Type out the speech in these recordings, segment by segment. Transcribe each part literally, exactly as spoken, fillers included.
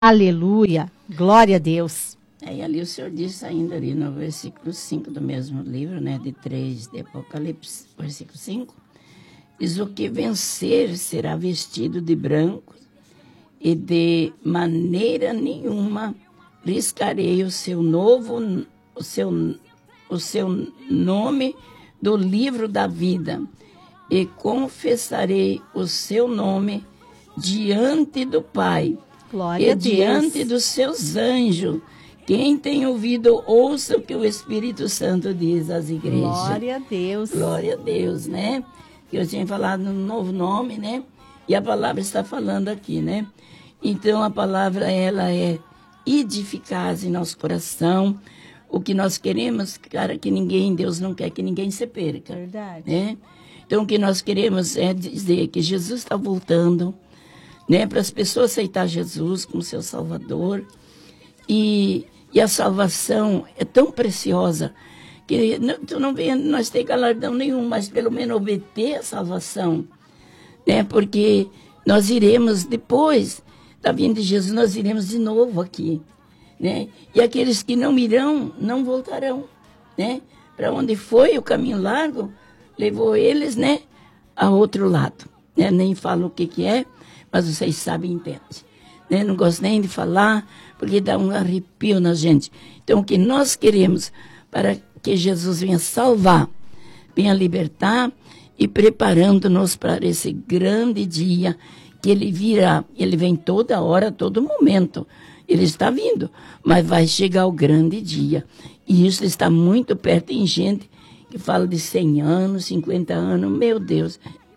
Aleluia, glória a Deus. É, e ali o Senhor diz ainda ali no versículo cinco do mesmo livro, né, de três de Apocalipse, versículo cinco, diz: o que vencer será vestido de branco e de maneira nenhuma riscarei o seu novo, o seu, o seu nome do livro da vida e confessarei o seu nome diante do Pai. Glória e a Deus. Diante dos seus anjos. Quem tem ouvido, ouça o que o Espírito Santo diz às igrejas. Glória a Deus. Glória a Deus, né? Que eu tinha falado no novo nome, né? E a palavra está falando aqui, né? Então, a palavra, ela é eficaz em nosso coração. O que nós queremos, cara, que ninguém, Deus não quer que ninguém se perca. Verdade. Né? Então, o que nós queremos é dizer que Jesus está voltando, né, para as pessoas aceitar Jesus como seu Salvador. E, e a salvação é tão preciosa que não, tu não vê nós ter galardão nenhum, mas pelo menos obter a salvação, né, porque nós iremos, depois da vinda de Jesus, nós iremos de novo aqui, né, e aqueles que não irão, não voltarão, né, para onde foi o caminho largo, levou eles, né, a outro lado, né, nem falo o que que é, mas vocês sabem e entendem. Né? Não gosto nem de falar, porque dá um arrepio na gente. Então, o que nós queremos para que Jesus venha salvar, venha libertar e preparando-nos para esse grande dia que ele virá. Ele vem toda hora, todo momento. Ele está vindo, mas vai chegar o grande dia. E isso está muito perto. Tem gente que fala de cem anos, cinquenta anos. Meu Deus,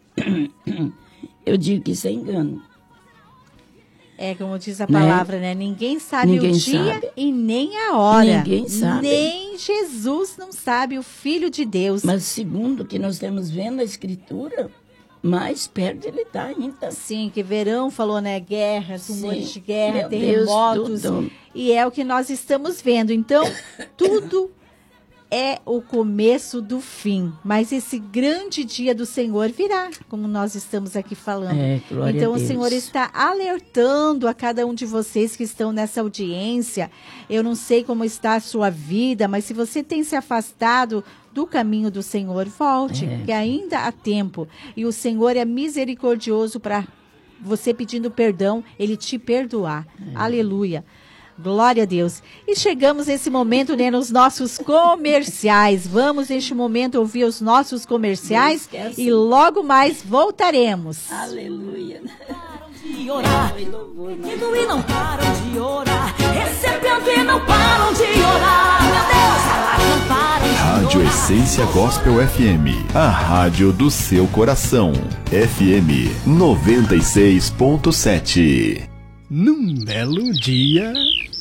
eu digo que isso é engano. É, como diz a palavra, né? né? Ninguém sabe Ninguém o dia sabe. e nem a hora. Ninguém sabe. Nem Jesus não sabe, o Filho de Deus. Mas segundo o que nós temos vendo na Escritura, mais perto ele está ainda. Sim, que verão falou, né? Guerras, rumores de guerra, Meu terremotos. Deus, tudo. E é o que nós estamos vendo. Então, tudo é o começo do fim, mas esse grande dia do Senhor virá, como nós estamos aqui falando. É, glória então a Deus. O Senhor está alertando a cada um de vocês que estão nessa audiência. Eu não sei como está a sua vida, mas se você tem se afastado do caminho do Senhor, volte, É. que ainda há tempo. E o Senhor é misericordioso para você pedindo perdão, Ele te perdoar. É. Aleluia. Glória a Deus. E chegamos nesse momento, né, nos nossos comerciais. Vamos, neste momento, ouvir os nossos comerciais e logo mais voltaremos. Aleluia. De orar, pedindo e não param de orar, recebendo e não param de orar. Meu Deus, não param de orar. Rádio Essência Gospel F M, a rádio do seu coração. F M noventa e seis ponto sete. Num belo dia,